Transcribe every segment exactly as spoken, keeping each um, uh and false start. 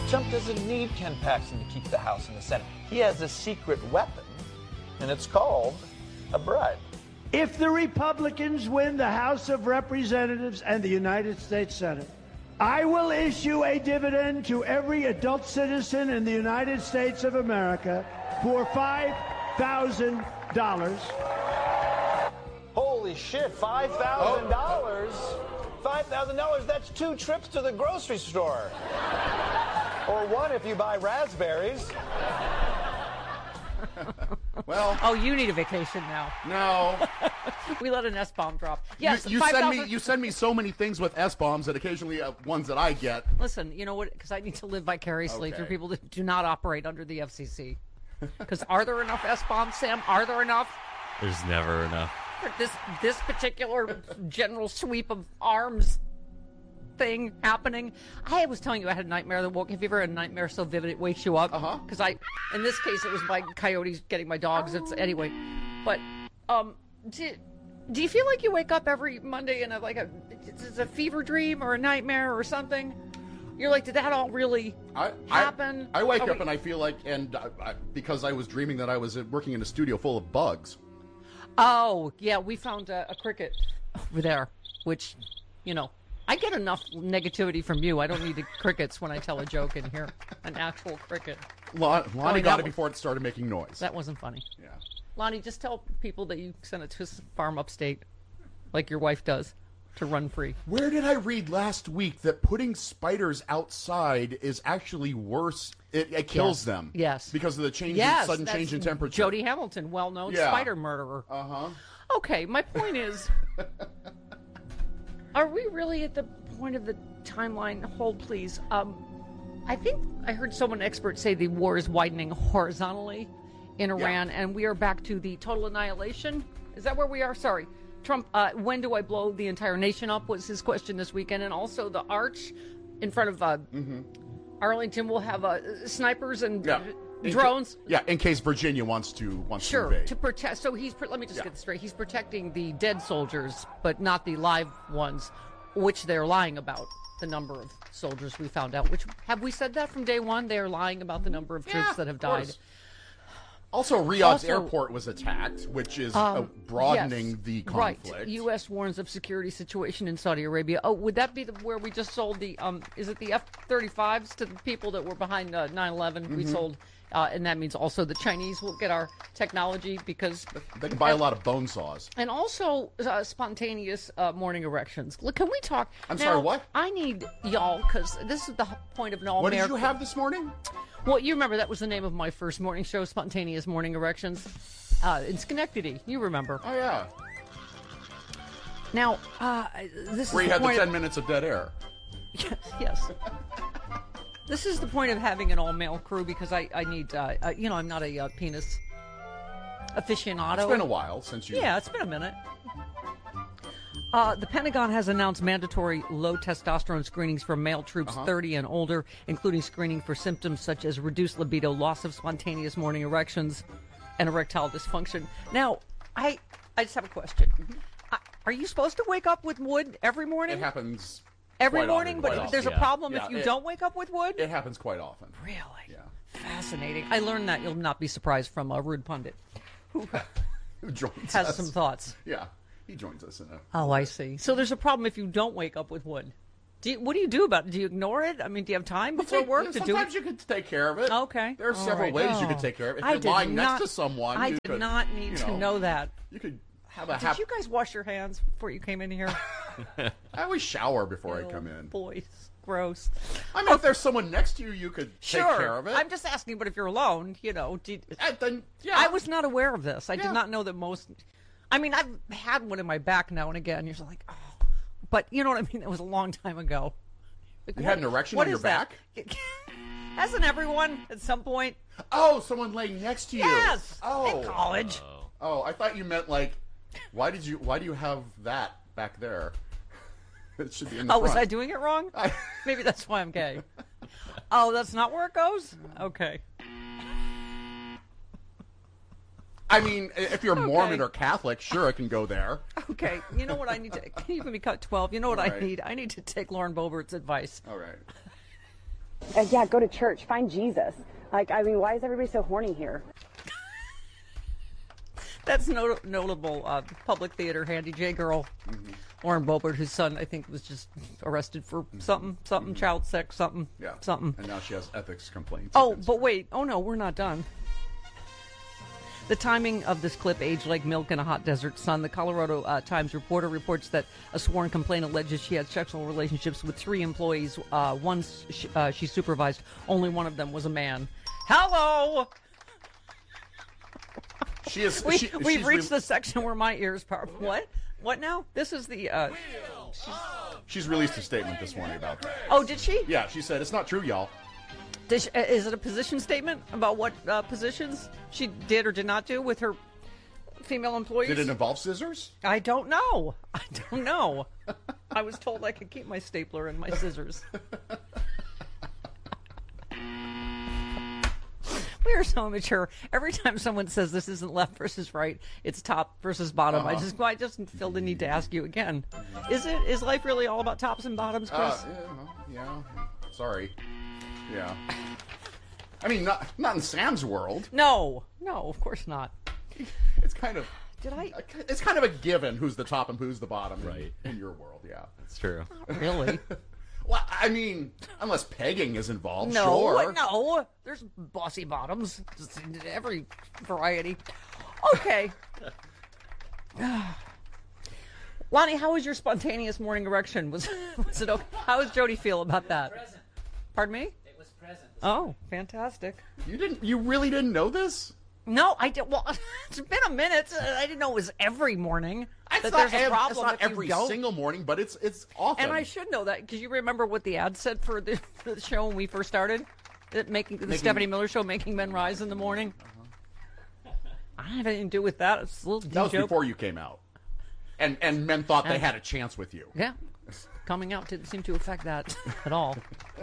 Trump doesn't need Ken Paxton to keep the House and the Senate. He has a secret weapon, and it's called a bribe. If the Republicans win the House of Representatives and the United States Senate, I will issue a dividend to every adult citizen in the United States of America for five thousand dollars. Holy shit, five thousand dollars? five thousand dollars, that's two trips to the grocery store. Or one if you buy raspberries. Well, oh, you need a vacation now. No. We let an S-bomb drop. Yes, you, you five, send 000... me you send me so many things with S-bombs and occasionally uh, ones that I get. Listen, you know what? Because I need to live vicariously Okay. through people that do not operate under the F C C. Because are there enough S-bombs, Sam? Are there enough? There's never enough. For this this particular general sweep of arms thing happening. I was telling you I had a nightmare that woke. Have you ever had a nightmare so vivid it wakes you up? Uh huh. Because I, in this case, it was my coyotes getting my dogs. It's anyway, but um, do, do you feel like you wake up every Monday in a like a it's a fever dream or a nightmare or something? You're like, did that all really I, happen? I, I wake Are up we- and I feel like, and I, I, because I was dreaming that I was working in a studio full of bugs. Oh yeah, we found a, a cricket over there, which, you know. I get enough negativity from you. I don't need the crickets when I tell a joke in here. An actual cricket. Lon, Lonnie Oh, got that it before it started making noise. That wasn't funny. Yeah. Lonnie, just tell people that you sent it to a farm upstate, like your wife does, to run free. Where did I read last week that putting spiders outside is actually worse? It, it kills Yes. them. Yes. Because of the change, Yes, in, sudden that's change in temperature. Jody Hamilton, well-known Yeah. spider murderer. Uh-huh. Okay, my point is, are we really at the point of the timeline? Hold, please. Um, I think I heard someone expert say the war is widening horizontally in Iran, Yeah. and we are back to the total annihilation. Is that where we are? Sorry. Trump, uh, when do I blow the entire nation up was his question this weekend. And also the arch in front of uh, Mm-hmm. Arlington will have uh, snipers and Yeah. In drones. ca- yeah, in case Virginia wants to wants to Sure, invade. to protect. So he's. Let me just Yeah. get this straight. He's protecting the dead soldiers, but not the live ones, which they're lying about the number of soldiers we found out. Which have we said that from day one? They are lying about the number of troops Yeah, that have of died. course. Also, Riyadh's Also- airport was attacked, which is uh, Um, broadening yes, the conflict. Right. U S warns of security situation in Saudi Arabia. Oh, would that be the, where we just sold the? Um, is it the F thirty-fives to the people that were behind uh, nine eleven? We Mhm. sold, uh, and that means also the Chinese will get our technology because They can buy a lot of bone saws. And also uh, spontaneous uh, morning erections. Look, can we talk? I'm now, sorry, what? I need y'all because this is the h- point of an all. What did you have this morning? Well, you remember that was the name of my first morning show, Spontaneous Morning Erections, uh, in Schenectady. You remember? Oh yeah. Now, uh, this Where is you the had the point ten of, minutes of dead air. Yes, yes. This is the point of having an all-male crew because I, I need, uh, uh, you know, I'm not a uh, penis aficionado. It's been a while since you. Yeah, it's been a minute. Uh, the Pentagon has announced mandatory low testosterone screenings for male troops Uh-huh. thirty and older, including screening for symptoms such as reduced libido, loss of spontaneous morning erections, and erectile dysfunction. Now, I I just have a question. I, are you supposed to wake up with wood every morning? It happens every quite morning, often, but quite often. there's a Yeah. problem Yeah, if you it- don't wake up with wood? It happens quite often. Really? Yeah. Fascinating. I learned that. You'll not be surprised from a rude pundit who Who joins has us? some thoughts. Yeah, he joins us in a. Oh, I see. So there's a problem if you don't wake up with wood. Do you, what do you do about it? Do you ignore it? I mean, do you have time before work to do Sometimes it? you can take care of it. Okay. There are All several right. ways you Oh. can take care of it. If I you're did lying not- next to someone, I you did could, not need you to know that. You could have a Did happy. you guys wash your hands before you came in here? I always shower before I Oh, come in. Boys, gross. I mean, if there's someone next to you, you could Sure. take care of it. I'm just asking, but if you're alone, you know. Did, And then, yeah. I was not aware of this. I Yeah. did not know that most. I mean, I've had one in my back now and again. You're just like, oh. But you know what I mean? It was a long time ago. Like, You what- had an erection what on your is that? Hasn't everyone at some point? Oh, someone laying next to you. Yes. Oh. In college. Oh, I thought you meant like, why did you? Why do you have that back there? It should be in the Oh, front. was I doing it wrong? I- Maybe that's why I'm gay. Oh, that's not where it goes? Okay. I mean, if you're Mormon or Catholic, sure, it can go there. Okay. You know what I need to... Can you give me cut twelve? You know what All I right. need? I need to take Lauren Boebert's advice. All right. uh, yeah, go to church, find Jesus. Like, I mean, why is everybody so horny here? That's not- notable. Uh, public theater handy J girl, mm-hmm. Lauren Boebert, whose son I think was just arrested for mm-hmm. something, something, mm-hmm. child sex, something, yeah. something. And now she has ethics complaints. Oh, but her. wait. Oh no, we're not done. The timing of this clip aged like milk in a hot desert sun. The Colorado uh, Times reporter reports that a sworn complaint alleges she had sexual relationships with three employees. Uh, one sh- uh, she supervised. Only one of them was a man. Hello. She is. We, she, we've reached re- the section where my ears power. What? What now? This is the. Uh, she's, she's released a statement this morning about that. Oh, did she? Yeah, she said it's not true, y'all. Does she, is it a position statement about what uh, positions she did or did not do with her female employees? Did it involve scissors? I don't know. I don't know. I was told I could keep my stapler and my scissors. We are so immature. Every time someone says this isn't left versus right, it's top versus bottom. Uh-huh. I just, I just feel the need to ask you again: Is it? Is life really all about tops and bottoms, Chris? Uh, yeah, yeah. Sorry. Yeah. I mean, not not in Sam's world. No, no, of course not. It's kind of. Did I? It's kind of a given who's the top and who's the bottom, right? In, in your world, yeah. That's true. Not really. Well, I mean, unless pegging is involved, no, sure. No, there's bossy bottoms, just in every variety. Okay. Lonnie, how was your spontaneous morning erection? Was was it okay? How does Jody feel about that? Present. Pardon me? It was present. Oh, fantastic. You didn't? You really didn't know this? No, I did. Well, it's been a minute. I didn't know it was every morning. It's that not, there's a ev- problem it's not if you every don't. single morning, but it's it's often. And I should know that because you remember what the ad said for the, for the show when we first started, it making the Making- Stephanie Miller Show, making men rise in the morning. Uh-huh. I don't have anything to do with that. It's a little that was joke. before you came out, and and men thought they And- had a chance with you. Yeah, coming out didn't seem to affect that at all.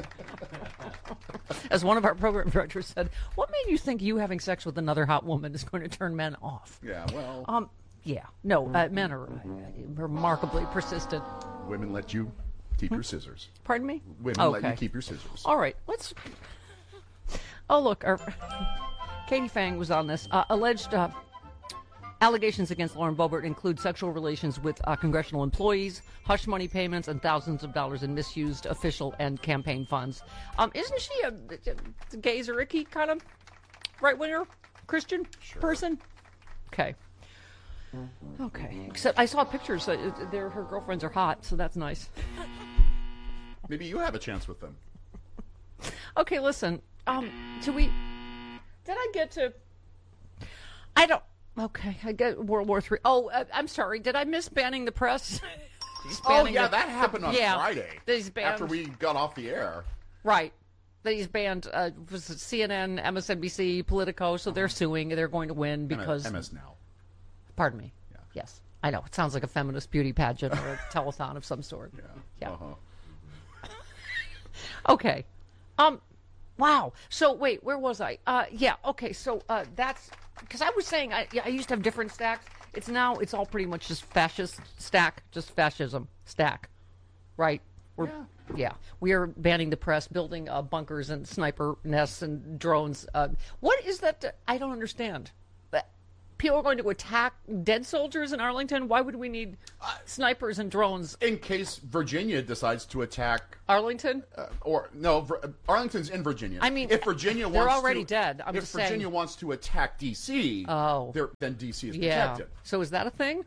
As one of our program directors said, "What made you think you having sex with another hot woman is going to turn men off?" Yeah, well, Um. Yeah. No. Uh, men are uh, remarkably persistent. women let you keep your scissors. Pardon me? Women Okay. let you keep your scissors. All right, let's. Oh, look, our Katie Fang was on this. Uh, alleged uh, allegations against Lauren Boebert include sexual relations with uh, congressional employees, hush money payments, and thousands of dollars in misused official and campaign funds. Um, isn't she a, a gay Zericki kind of right-winger Christian Sure. person? Okay. Okay. Except I saw pictures. Uh, they're, her girlfriends are hot, so that's nice. Maybe you have a chance with them. Okay, listen. Um, do we? Did I get to? I don't. Okay, I get World War Three. Oh, uh, I'm sorry. Did I miss banning the press? He's Oh banning yeah, the- that happened on yeah, Friday. that he's banned- after we got off the air. Right. That he's banned. Uh, was it C N N, M S N B C, Politico? So they're suing. They're going to win because. M S Now. Pardon me. Yeah. Yes, I know. It sounds like a feminist beauty pageant or a telethon of some sort. Yeah. Yeah. Uh-huh. Okay. Um. Wow. So wait, where was I? Uh. Yeah. Okay. So uh, that's because I was saying I, yeah, I used to have different stacks. It's now it's all pretty much just fascist stack, just fascism stack, right? We're Yeah. yeah. We are banning the press, building uh, bunkers and sniper nests and drones. Uh, what is that? uh, I don't understand. Uh, People are going to attack dead soldiers in Arlington. Why would we need snipers and drones? In case Virginia decides to attack, Arlington? uh, or no, Vir- Arlington's in Virginia. I mean, if Virginia they're wants already to, dead. I'm if just Virginia saying. wants to attack D C, Oh. they're- then D C is Yeah. protected. So is that a thing?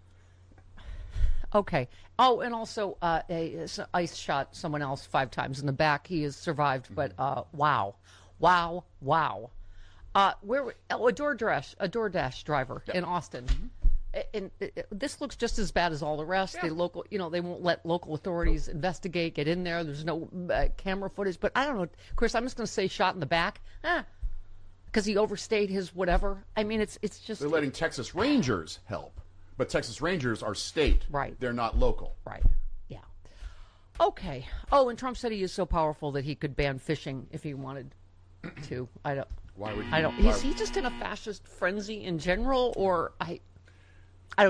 Okay. Oh, and also, uh, a, a ice shot someone else five times in the back. He has survived, but uh, wow, wow, wow. Uh, where? Oh, a DoorDash, a DoorDash driver in Austin. A- And uh, this looks just as bad as all the rest. The local, you know, they won't let local authorities investigate, get in there. There's no uh, camera footage. But I don't know, Chris. I'm just going to say shot in the back. Ah, because he overstayed his whatever. I mean, it's it's just They're letting Texas Rangers help, but Texas Rangers are state. Right. They're not local. Right. Yeah. Okay. Oh, and Trump said he is so powerful that he could ban fishing if he wanted to. I don't. Why would he? I don't. why- Is he just in a fascist frenzy in general, or I? I don't just.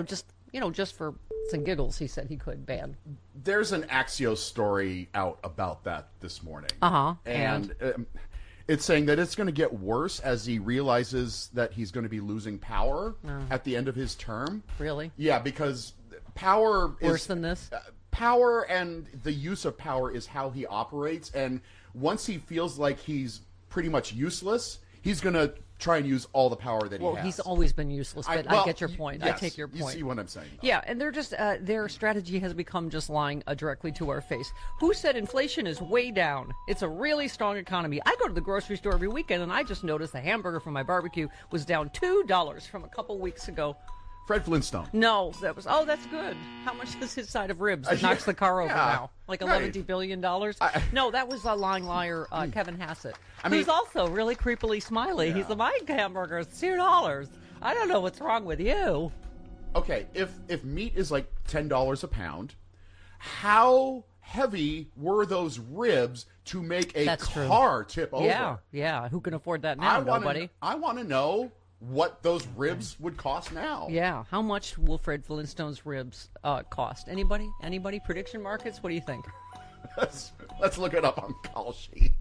you know, just for some giggles, he said he could ban. There's an Axios story out about that this morning. Uh-huh. And, and um, it's saying that it's going to get worse as he realizes that he's going to be losing power uh, at the end of his term. Really? Yeah, because power is... Worse than this? Uh, power and the use of power is how he operates. And once he feels like he's pretty much useless, he's going to try and use all the power that well, he has. Well, he's always been useless, but I, well, I get your point. Yes, I take your point. You see what I'm saying? Though. Yeah, and they're just, uh, their strategy has become just lying uh, directly to our face. Who said inflation is way down? It's a really strong economy. I go to the grocery store every weekend, and I just noticed the hamburger from my barbecue was down two dollars from a couple weeks ago. Fred Flintstone. No, that was, oh, that's good. How much is his side of ribs? It knocks the car over yeah, now. Like eleven right. billion dollars? I, no, that was a lying liar, uh, Kevin Hassett, I mean, who's also really creepily smiley. Yeah. He's the my hamburger is two dollars. I don't know what's wrong with you. Okay, if if meat is like ten dollars a pound, how heavy were those ribs to make a That's car true. tip over? Yeah, yeah. Who can afford that now? I wanna, Nobody. I want to know what those ribs would cost now. Yeah. How much will Fred Flintstone's ribs uh, cost? Anybody? Anybody? Prediction markets? What do you think? let's, let's look it up on Call Sheet.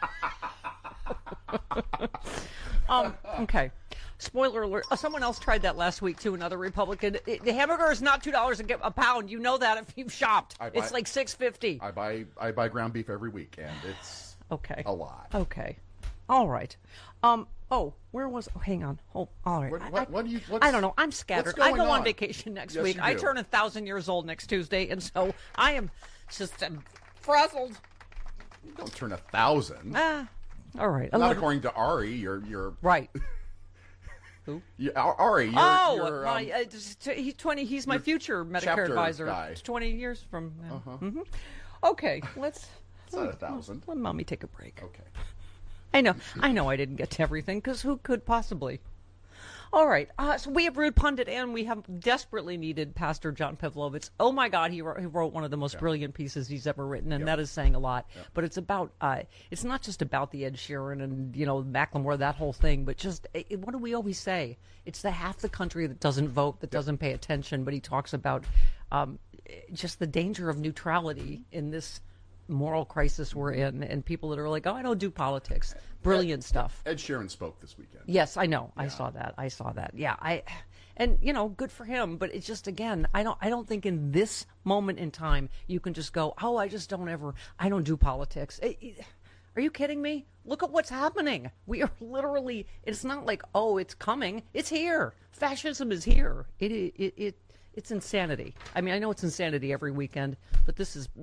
um, okay. Spoiler alert. Uh, someone else tried that last week, too, another Republican. It, the hamburger is not two dollars a, a pound. You know that if you've shopped. Buy, it's like six fifty. I buy I buy ground beef every week, and it's okay. a lot. Okay. All right. Um. Oh, where was? Oh, hang on. Oh, all right. What, I, what, I, what do you? What's, I don't know. I'm scattered. what's I going go on, on vacation next yes, week. You I do. turn a thousand years old next Tuesday, and so I am just um, frazzled. You don't turn a thousand. Ah. All right. Not eleven according to Ari. You're you're right. Who? You, Ari. You're, oh, you're, my, um, uh, just- he's twenty. He's my future Medicare chapter advisor. guy. It's twenty years from now. Uh-huh. Mm-hmm. Okay, let's. It's not a thousand. Let mommy take a break. Okay. I know. I know. I didn't get to everything because who could possibly? All right. Uh, so we have Rude Pundit, and we have desperately needed Pastor John Pavlovitz. Oh my God, he wrote, he wrote one of the most yeah. brilliant pieces he's ever written, and yep. that is saying a lot. Yep. But it's about. Uh, it's not just about the Ed Sheeran and you know Macklemore, that whole thing, but just it, what do we always say? It's the half the country that doesn't vote, that yep. doesn't pay attention. But he talks about um, just the danger of neutrality in this moral crisis we're in, and people that are like, oh, I don't do politics. Brilliant Ed, stuff. Ed Sheeran spoke this weekend. Yes, I know. Yeah. I saw that. I saw that. Yeah, I, and you know, good for him. But it's just again, I don't. I don't think in this moment in time you can just go, oh, I just don't ever. I don't do politics. It, it, are you kidding me? Look at what's happening. We are literally. It's not like oh, it's coming. It's here. Fascism is here. It it it. It's insanity. I mean, I know it's insanity every weekend, but this is,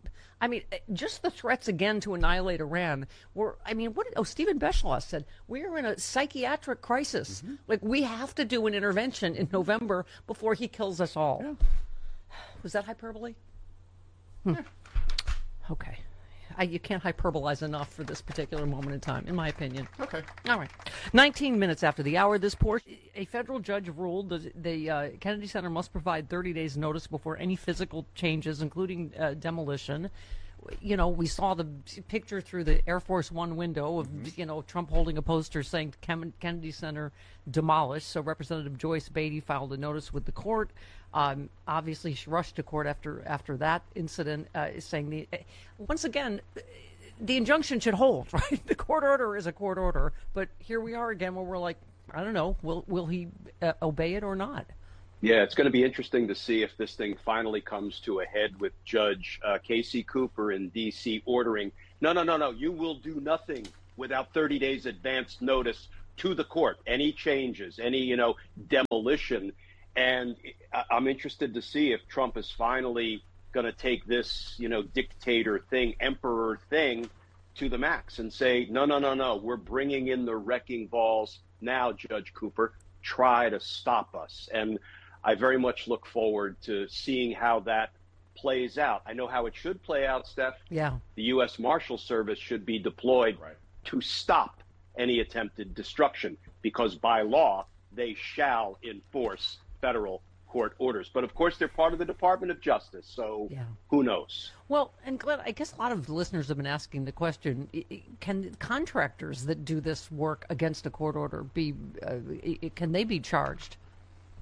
I mean, just the threats again to annihilate Iran were, I mean, what did, oh, Stephen Beschloss said, we're in a psychiatric crisis. Mm-hmm. Like, we have to do an intervention in November before he kills us all. Yeah. Was that hyperbole? Hmm. Yeah. Okay. I, you can't hyperbolize enough for this particular moment in time, in my opinion. Okay. All right. nineteen minutes after the hour, this portion, a federal judge ruled that the uh, Kennedy Center must provide thirty days notice before any physical changes, including uh, demolition. You know, we saw the picture through the Air Force One window of, mm-hmm. you know, Trump holding a poster saying Kennedy Center demolished. So Representative Joyce Beatty filed a notice with the court. Um, obviously, she rushed to court after after that incident, uh, saying the uh, once again, the injunction should hold, right? The court order is a court order, but here we are again, where we're like, I don't know, will will he uh, obey it or not? Yeah, it's going to be interesting to see if this thing finally comes to a head with Judge uh, Casey Cooper in D C ordering, no, no, no, no, you will do nothing without thirty days advance notice to the court. Any changes, any, you know, demolition. And I'm interested to see if Trump is finally going to take this, you know, dictator thing, emperor thing to the max and say, no, no, no, no, we're bringing in the wrecking balls now, Judge Cooper. Try to stop us. And I very much look forward to seeing how that plays out. I know how it should play out, Steph. Yeah. The U S Marshal Service should be deployed right. to stop any attempted destruction, because by law, they shall enforce federal court orders. But of course, they're part of the Department of Justice, so yeah. who knows? Well, and Glenn, I guess a lot of listeners have been asking the question, can contractors that do this work against a court order be, uh, can they be charged?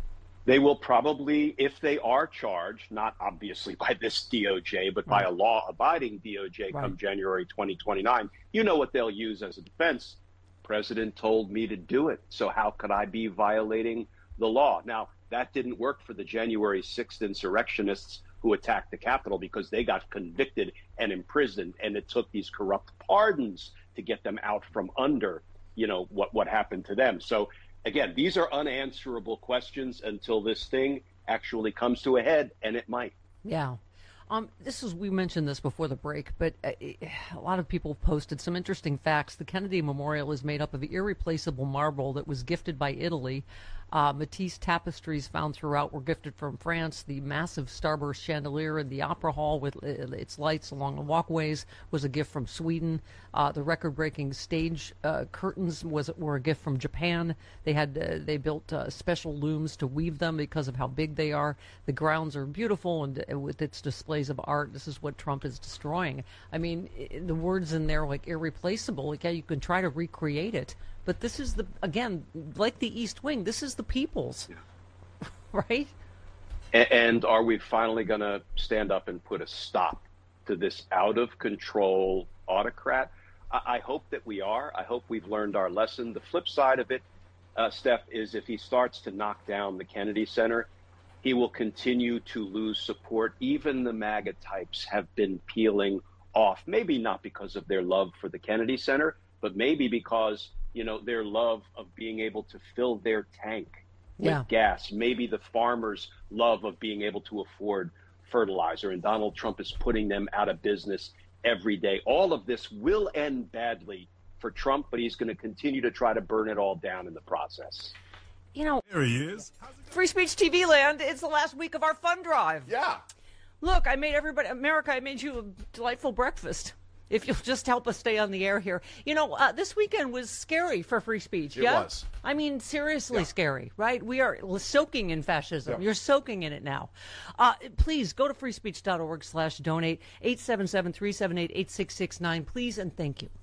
They will probably, if they are charged, not obviously by this D O J, but by a law-abiding D O J Right. come January twenty twenty-nine, you know what they'll use as a defense. President told me to do it, so how could I be violating the law? Now, that didn't work for the January sixth insurrectionists who attacked the Capitol because they got convicted and imprisoned, and it took these corrupt pardons to get them out from under, you know, what, what happened to them. So, again, these are unanswerable questions until this thing actually comes to a head, and it might. Yeah. Um, this is, we mentioned this before the break, but uh, a lot of people posted some interesting facts. The Kennedy Memorial is made up of irreplaceable marble that was gifted by Italy. Uh, Matisse tapestries found throughout were gifted from France. The massive starburst chandelier in the Opera Hall with uh, its lights along the walkways was a gift from Sweden. Uh, the record-breaking stage uh, curtains was were a gift from Japan. They had uh, they built uh, special looms to weave them because of how big they are. The grounds are beautiful, and uh, with its displays of art, this is what Trump is destroying. I mean, I- the words in there like irreplaceable. Like, yeah, you can try to recreate it. But this is the, again, like the East Wing, this is the people's, yeah. Right? And, and are we finally going to stand up and put a stop to this out-of-control autocrat? I, I hope that we are. I hope we've learned our lesson. The flip side of it, uh, Steph, is if he starts to knock down the Kennedy Center, he will continue to lose support. Even the MAGA types have been peeling off, maybe not because of their love for the Kennedy Center, but maybe because you know, their love of being able to fill their tank with Yeah. gas. Maybe the farmers' love of being able to afford fertilizer. And Donald Trump is putting them out of business every day. All of this will end badly for Trump, but he's going to continue to try to burn it all down in the process. You know, There he is. Free Speech T V land, it's the last week of our fund drive. Yeah. Look, I made everybody, America, I made you a delightful breakfast. If you'll just help us stay on the air here. You know, uh, this weekend was scary for free speech. It yeah? was. I mean, seriously Yeah. scary, right? We are soaking in fascism. Yeah. You're soaking in it now. Uh, please go to freespeech.org slash donate, eight seven seven, three seven eight, eight six six nine. Please and thank you.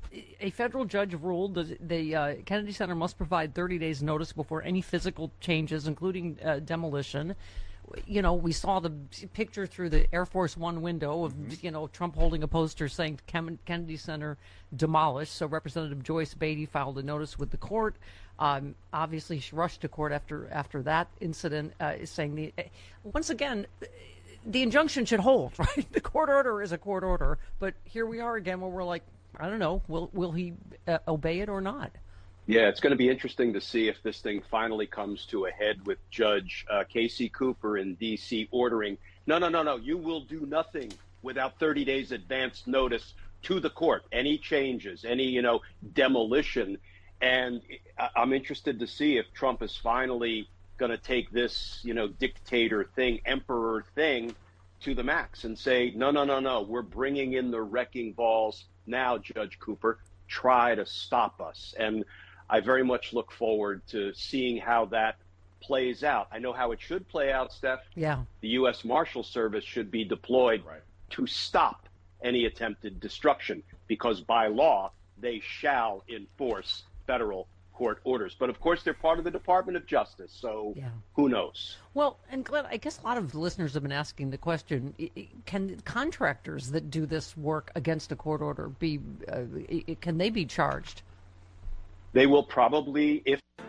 A federal judge ruled that the uh, Kennedy Center must provide thirty days notice before any physical changes, including uh, demolition. You know, we saw the picture through the Air Force One window of, mm-hmm. you know, Trump holding a poster saying Kennedy Center demolished. So Representative Joyce Beatty filed a notice with the court. Um, obviously, she rushed to court after after that incident, uh, saying the once again, the injunction should hold, right? The court order is a court order. But here we are again where we're like, I don't know, will, will he uh, obey it or not? Yeah, it's going to be interesting to see if this thing finally comes to a head with Judge uh, Casey Cooper in D C ordering, no, no, no, no, you will do nothing without thirty days advance notice to the court. Any changes, any, you know, demolition. And I- I'm interested to see if Trump is finally going to take this, you know, dictator thing, emperor thing to the max and say, no, no, no, no, we're bringing in the wrecking balls now, Judge Cooper. Try to stop us. And I very much look forward to seeing how that plays out. I know how it should play out, Steph. Yeah. The U S Marshal Service should be deployed Right. to stop any attempted destruction because by law, they shall enforce federal court orders. But of course, they're part of the Department of Justice. So Yeah. who knows? Well, and Glenn, I guess a lot of listeners have been asking the question, i- i- can contractors that do this work against a court order be, uh, i- i- can they be charged? They will probably, if